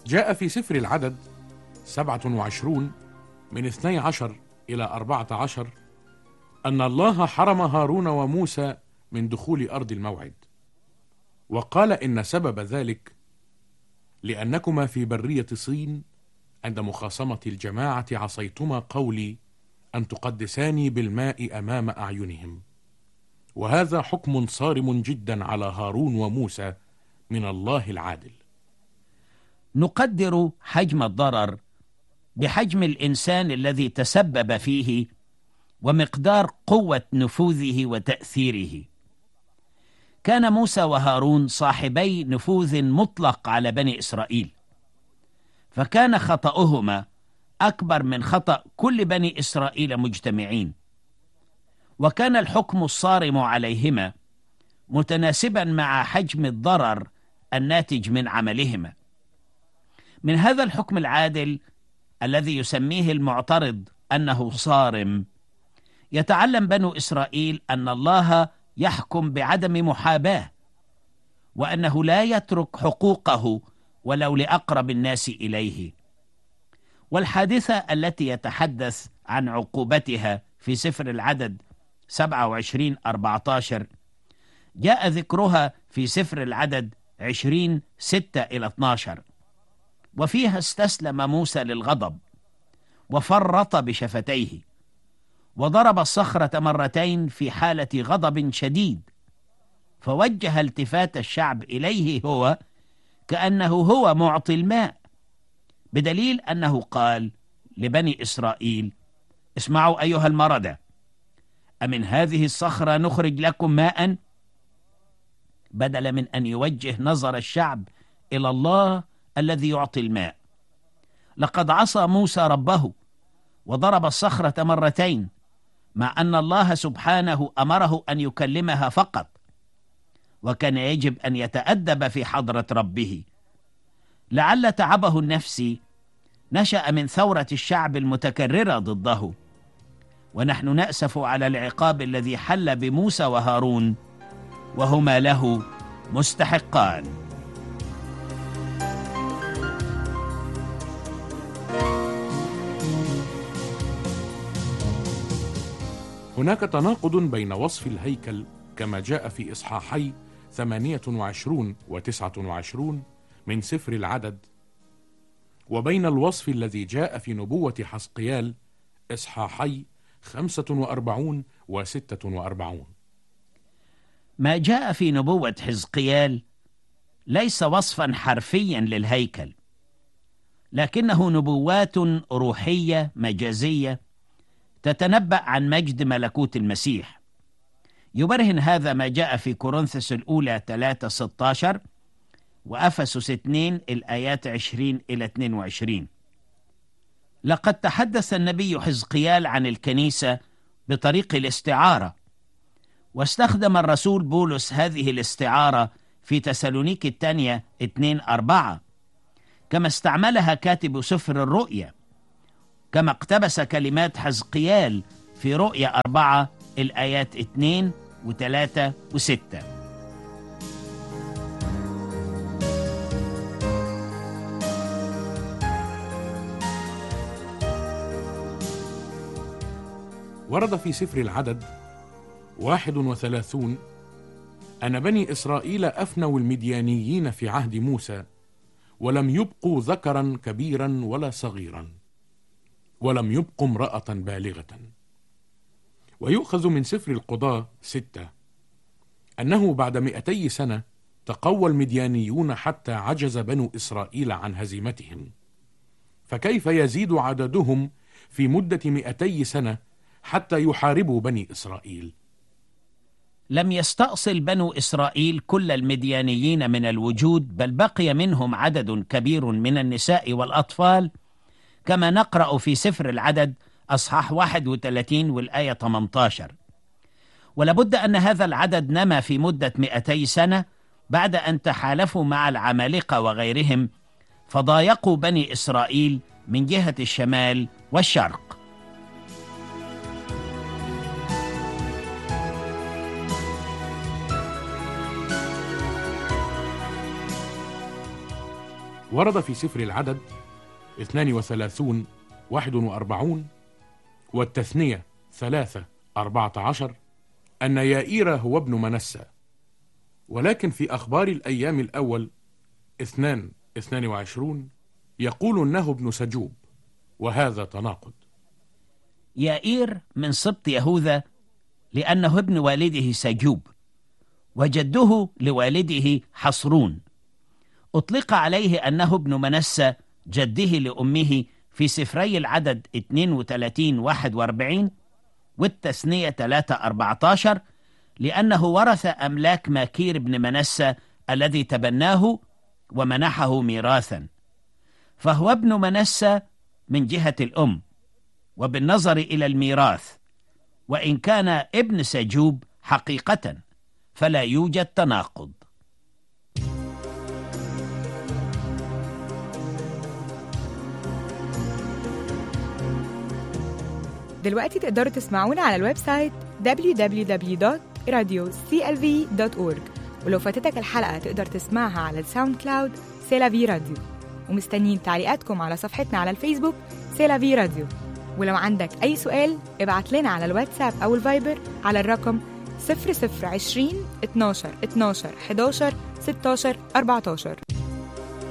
جاء في سفر العدد 27 من 12 إلى 14 أن الله حرم هارون وموسى من دخول أرض الموعد، وقال إن سبب ذلك لأنكما في برية صين عند مخاصمة الجماعة عصيتما قولي أن تقدساني بالماء أمام أعينهم، وهذا حكم صارم جدا على هارون وموسى من الله العادل. نقدر حجم الضرر بحجم الإنسان الذي تسبب فيه ومقدار قوة نفوذه وتأثيره. كان موسى وهارون صاحبي نفوذ مطلق على بني إسرائيل، فكان خطأهما أكبر من خطأ كل بني إسرائيل مجتمعين، وكان الحكم الصارم عليهما متناسبا مع حجم الضرر الناتج من عملهما. من هذا الحكم العادل الذي يسميه المعترض أنه صارم، يتعلم بنو إسرائيل أن الله يحكم بعدم محاباة، وأنه لا يترك حقوقه ولو لأقرب الناس إليه. والحادثة التي يتحدث عن عقوبتها في سفر العدد 27-14 جاء ذكرها في سفر العدد 20:6-12، وفيها استسلم موسى للغضب وفرط بشفتيه، وضرب الصخرة مرتين في حالة غضب شديد، فوجه التفات الشعب إليه هو كأنه هو معطي الماء، بدليل أنه قال لبني إسرائيل: اسمعوا أيها المردة، أمن هذه الصخرة نخرج لكم ماء؟ بدل من أن يوجه نظر الشعب إلى الله الذي يعطي الماء. لقد عصى موسى ربه وضرب الصخرة مرتين، مع أن الله سبحانه أمره أن يكلمها فقط، وكان يجب أن يتأدب في حضرة ربه. لعل تعبه النفسي نشأ من ثورة الشعب المتكررة ضده، ونحن نأسف على العقاب الذي حل بموسى وهارون، وهما له مستحقان. هناك تناقض بين وصف الهيكل كما جاء في إصحاحي 28 و29 من سفر العدد، وبين الوصف الذي جاء في نبوة حزقيال إصحاحي 45 و46. ما جاء في نبوة حزقيال ليس وصفا حرفيا للهيكل، لكنه نبوات روحية مجازية تتنبأ عن مجد ملكوت المسيح. يبرهن هذا ما جاء في كورنثوس الأولى 3:16 وأفسس 2 الآيات 20-22. لقد تحدث النبي حزقيال عن الكنيسة بطريق الاستعارة، واستخدم الرسول بولس هذه الاستعارة في تسالونيك الثانية 2:4، كما استعملها كاتب سفر الرؤيا، كما اقتبس كلمات حزقيال في رؤيا 4 الآيات 2 و3 و6. ورد في سفر العدد 31 أن بني إسرائيل أفنوا المديانيين في عهد موسى، ولم يبقوا ذكرا كبيرا ولا صغيرا، ولم يبقوا امرأة بالغة. ويؤخذ من سفر القضاة 6 أنه بعد 200 سنة تقوى المديانيون حتى عجز بنو إسرائيل عن هزيمتهم، فكيف يزيد عددهم في مدة 200 سنة حتى يحاربوا بني إسرائيل؟ لم يستأصل بنو إسرائيل كل المديانيين من الوجود، بل بقي منهم عدد كبير من النساء والأطفال، كما نقرأ في سفر العدد أصحاح 31 والآية 18. ولابد أن هذا العدد نما في مدة 200 سنة بعد أن تحالفوا مع العمالقة وغيرهم، فضايقوا بني إسرائيل من جهة الشمال والشرق. ورد في سفر العدد 32 41 والتثنية 3 14 أن يائير هو ابن منسى، ولكن في أخبار الأيام الأول 22 يقول أنه ابن سجوب، وهذا تناقض. يائير من سبط يهوذا لأنه ابن والده سجوب، وجده لوالده حصرون. أطلق عليه أنه ابن منسى جده لأمه في سفري العدد 32 41 والتثنية 3 14 لأنه ورث أملاك ماكير بن منسى الذي تبناه ومنحه ميراثا، فهو ابن منسى من جهة الأم وبالنظر إلى الميراث، وإن كان ابن سجوب حقيقة فلا يوجد تناقض. دلوقتي تقدروا تسمعونا على الويب سايت www.radioclv.org، ولو فاتتك الحلقة تقدر تسمعها على الساوند كلاود سيلافي راديو، ومستنيين تعليقاتكم على صفحتنا على الفيسبوك سيلافي راديو. ولو عندك أي سؤال ابعت لنا على الواتساب أو الفايبر على الرقم 0020 12 12 11 16 14.